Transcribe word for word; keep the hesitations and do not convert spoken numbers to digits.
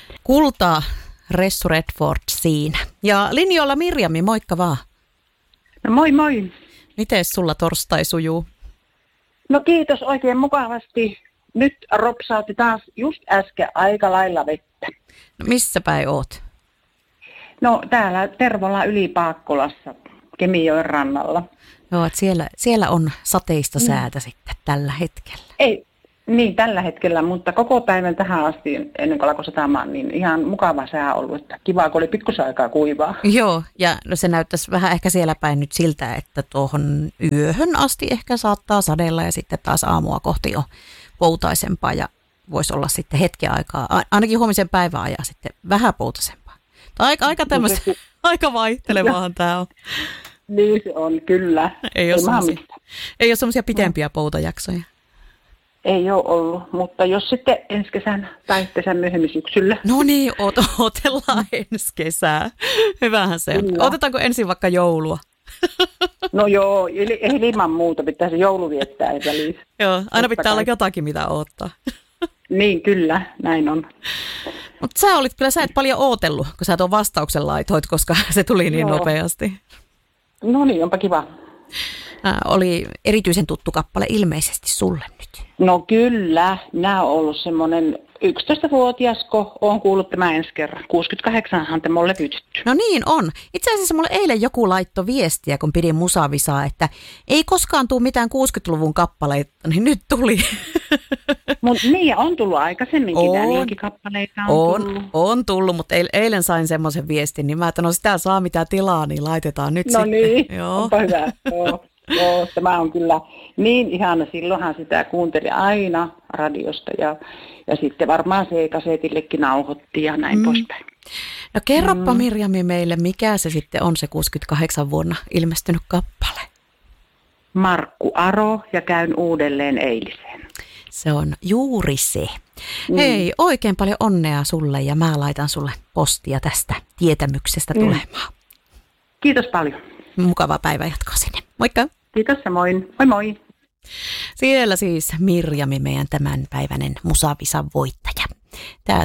Kultaa, Ressu Redford siinä. Ja linjoilla Mirjami, moikka vaan. No moi moi. Mites sulla torstai sujuu? No kiitos oikein mukavasti. Nyt ropsautti taas just äsken aika lailla vettä. No missä päin oot? No täällä Tervola Ylipaakkolassa, Kemijoen rannalla. Joo, että siellä, siellä on sateista säätä mm. sitten tällä hetkellä. Ei, niin tällä hetkellä, mutta koko päivän tähän asti ennen kuin alkoi satamaan, niin ihan mukava sää ollut. Että kiva, kun oli pikkusen aikaa kuivaa. Joo, ja no se näyttäisi vähän ehkä siellä päin nyt siltä, että tuohon yöhön asti ehkä saattaa sadella ja sitten taas aamua kohti on poutaisempaa ja voisi olla sitten hetken aikaa, ainakin huomisen päivän ajan sitten vähän poutaisempaa. Aika, aika tämmöistä, aika vaihtelevaahan tämä on. Niin se on, kyllä. Ei ole semmoisia, ei ole semmoisia pitempiä poutajaksoja. Ei ole ollut, mutta jos sitten ensi kesän tai kesän myöhemmin syksyllä. No niin, ot- otellaan ensi kesää. Hyvähän se on. Kyllä. Otetaanko ensin vaikka joulua? No joo, ei ilman muuta pitäisi joulu viettää väliin. Joo, aina pitää olla jotakin, mitä odottaa. Niin, kyllä, näin on. Mutta sä olit kyllä, sä et paljon ootellut, kun sä tuon vastauksen laitoit, koska se tuli niin joo. nopeasti. No niin, onpa kiva. Äh, oli erityisen tuttu kappale ilmeisesti sulle nyt. No kyllä, minä olen ollut semmoinen yksitoistavuotias, kun olen kuullut tämän ensi kerran. kuusikymmentäkahdeksanhan te mulle levytetty. No niin on. Itse asiassa mulle eilen joku laittoi viestiä, kun pidin musavisaa, että ei koskaan tule mitään kuusikymmentäluvun kappaleita, niin nyt tuli. Mut niin, on tullut aikaisemminkin, on, niinkin kappaleita on, on tullut. On tullut, mutta eilen sain semmoisen viestin, niin mä että no sitä saa mitä tilaa, niin laitetaan nyt no sitten. No niin, joo. Onpa hyvä. Joo. Joo, tämä on kyllä niin ihana. Silloinhan sitä kuunteli aina radiosta ja, ja sitten varmaan se kasetillekin nauhoitti ja näin mm. poispäin. No kerropa mm. Mirjami meille, mikä se sitten on se kuusikymmentäkahdeksan vuonna ilmestynyt kappale? Markku Aro ja käyn uudelleen eiliseen. Se on juuri se. Mm. Hei, oikein paljon onnea sulle ja mä laitan sulle postia tästä tietämyksestä mm. tulemaan. Kiitos paljon. Mukavaa päivänjatkoa sinne. Moikka. Kiitos samoin. Moi moi. Siellä siis Mirjami, meidän tämänpäiväinen musavisan voittaja. Tää